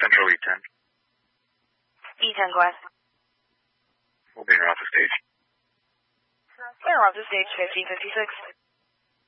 Central E10. E10, go ahead. We'll be in your office stage. We're on office stage 1556.